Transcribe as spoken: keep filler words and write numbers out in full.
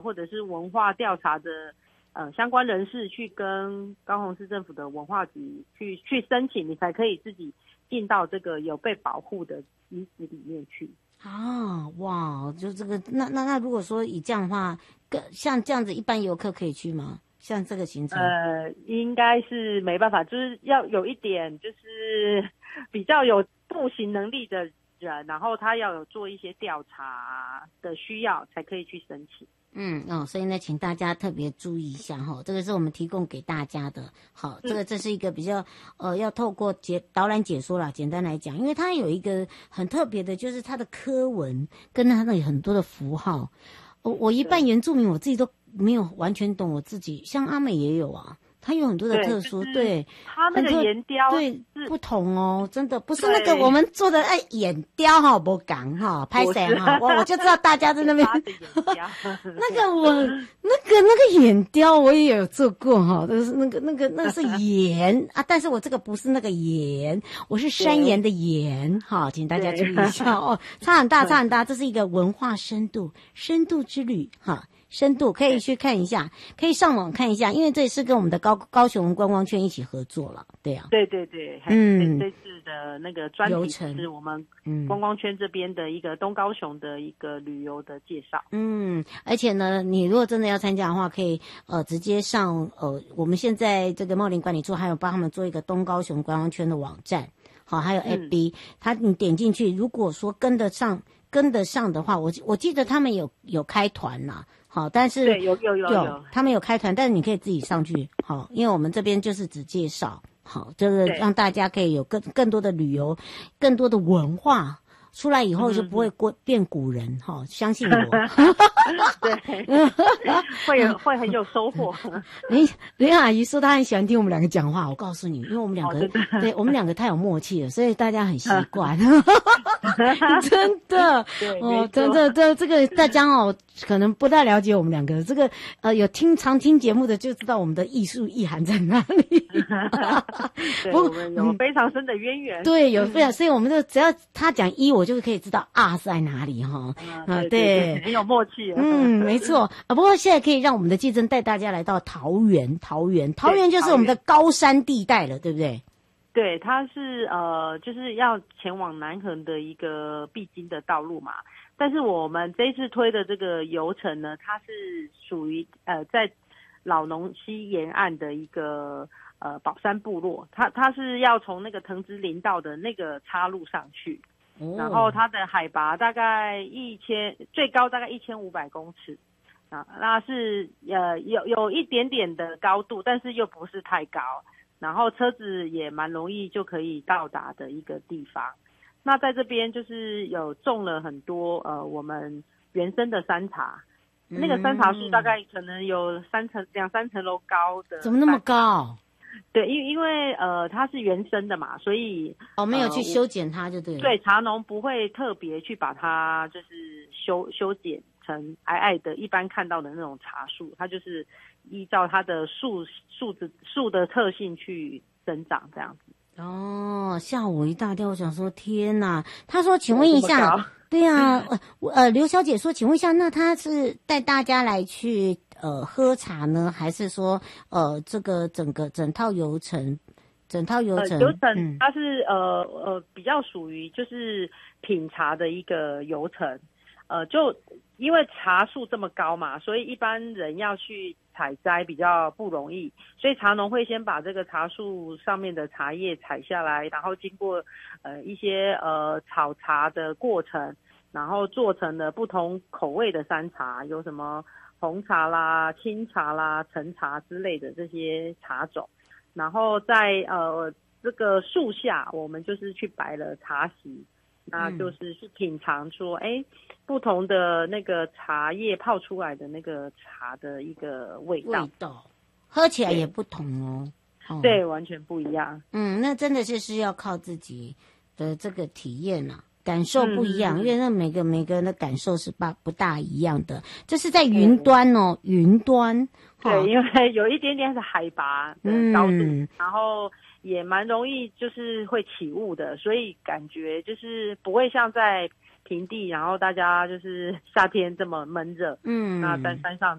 或者是文化调查的呃相关人士去跟高雄市政府的文化局去去申请，你才可以自己进到这个有被保护的遗址里面去。 啊，哇，就这个，那那那如果说以这样的话，跟像这样子，一般游客可以去吗？像这个行程？ 呃，应该是没办法，就是要有一点就是比较有步行能力的人，然后他要有做一些调查的需要，才可以去申请。 嗯哦，所以呢，请大家特别注意一下哈，这个是我们提供给大家的。好，这个这是一个比较呃，要透过解导览解说啦，简单来讲，因为它有一个很特别的，就是它的科文跟它的很多的符号。我我一半原住民，我自己都没有完全懂，我自己像阿美也有啊。它有很多的特殊，对， 对它那个岩雕对不同哦，真的不是那个我们做的哎眼雕哈，不讲哈，拍谁哈，我我就知道大家在那边那个我那个那个眼雕我也有做过哈，就是那个那个那个是岩啊，但是我这个不是那个岩，我是山岩的岩哈，请大家注意一下哦，差很大差很大，这是一个文化深度深度之旅哈。深度可以去看一下，可以上网看一下，因为这也是跟我们的高高雄观光圈一起合作了，对啊， 对对对，嗯，这次的那个专题是我们观光圈这边的一个东高雄的一个旅游的介绍， 嗯，而且呢，你如果真的要参加的话，可以呃直接上呃我们现在这个茂林管理处还有帮他们做一个东高雄观光圈的网站，好，还有 F B，它、嗯、你点进去，如果说跟得上跟得上的话，我我记得他们有有开团啦。好，但是对有有有有， 有他们有开团，但是你可以自己上去。好，因为我们这边就是只介绍，好，就是让大家可以有更更多的旅游，更多的文化。出来以后就不会过变古人哈、嗯，相信我。 对，会有会很有收获。 林林阿姨说她很喜欢听我们两个讲话，我告诉你，因为我们两个、哦、对我们两个太有默契了，所以大家很习惯。真的，哦，真的，这这个大家哦，可能不太了解我们两个。这个呃，有听常听节目的就知道我们的艺术意涵在哪里。 对，我们有非常深的渊源。 对，有非常，所以我们就只要他讲一，我就可以知道啊是在哪里哈。 啊，对，对对很有默契。 嗯，没错。啊，不过现在可以让我们的季真带大家来到桃园，桃园，桃园就是我们的高山地带了，对不对？ 对，它是呃，就是要前往南横的一个必经的道路嘛。但是我们这一次推的这个游程呢，它是属于呃在老农溪沿岸的一个呃宝山部落，它它是要从那个藤枝林道的那个岔路上去。然后它的海拔大概一千，最高大概一千五百公尺，啊，那是呃有有一点点的高度，但是又不是太高，然后车子也蛮容易就可以到达的一个地方。那在这边就是有种了很多呃我们原生的山茶，那个山茶树大概可能有三层两三层楼高的。 怎么那么高？ 对，因因为呃它是原生的嘛，所以哦没有去修剪它就对了。 对，茶农不会特别去把它就是修修剪成矮矮的，一般看到的那种茶树，它就是依照它的树树子树的特性去生长这样子。 哦，吓我一大跳，我想说天哪！他说，请问一下，对啊，呃呃，刘小姐说，请问一下，那他是带大家来去呃喝茶呢，还是说呃这个整个整套流程，整套流程？ 呃、流程它是、嗯、呃呃比较属于就是品茶的一个流程，呃就因为茶树这么高嘛，所以一般人要去采摘比较不容易，所以茶农会先把这个茶树上面的茶叶采下来，然后经过呃一些呃炒茶的过程，然后做成了不同口味的山茶，有什么红茶啦、清茶啦、陈茶之类的这些茶种，然后在呃这个树下，我们就是去摆了茶席，那就是去品尝说，哎、嗯，不同的那个茶叶泡出来的那个茶的一个味道， 味道喝起来也不同哦。哦对，完全不一样。 嗯，那真的就是要靠自己的这个体验啊。感受不一样，嗯、因为那每个每个人的感受是不不大一样的。这是在云端哦，云端。 对，因为有一点点是海拔的高度，嗯、然后也蛮容易就是会起雾的，所以感觉就是不会像在平地，然后大家就是夏天这么闷热。嗯，那在山上